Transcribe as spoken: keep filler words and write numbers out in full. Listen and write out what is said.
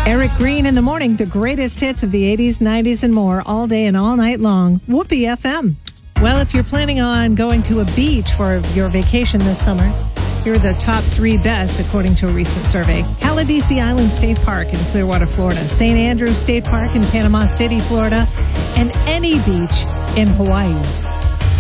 Eric Green in the morning, the greatest hits of the eighties, nineties, and more, all day and all night long. Whoopee F M. Well, if you're planning on going to a beach for your vacation this summer, here are the top three best according to a recent survey. Halidesi Island State Park in Clearwater, Florida, Saint Andrews State Park in Panama City, Florida, and any beach in Hawaii.